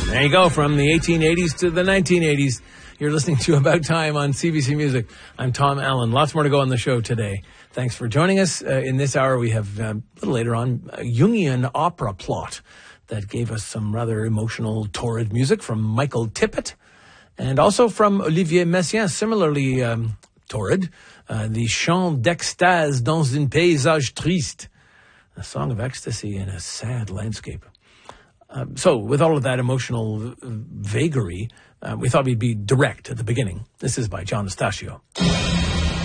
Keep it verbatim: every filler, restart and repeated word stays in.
There you go, from the eighteen eighties to the nineteen eighties. You're listening to About Time on C B C Music. I'm Tom Allen. Lots more to go on the show today. Thanks for joining us. Uh, in this hour, we have, uh, a little later on, a Jungian opera plot that gave us some rather emotional, torrid music from Michael Tippett. And also from Olivier Messiaen, similarly um, torrid, uh, the Chant d'extase dans un paysage triste, a song of ecstasy in a sad landscape. Uh, so, with all of that emotional v- vagary, uh, we thought we'd be direct at the beginning. This is by John Estacio.